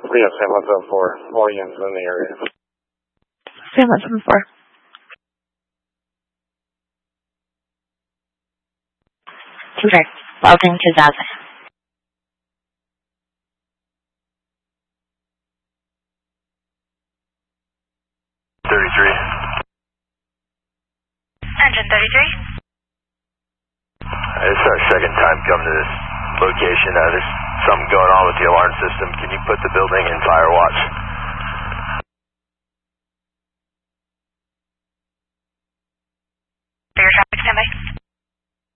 Yes, San 174. More units in the area. San 174. Tutor, Welding 2000. 33. Engine 33. It's our second time coming to this location. There's something going on with the alarm system. Can you put the building in fire watch?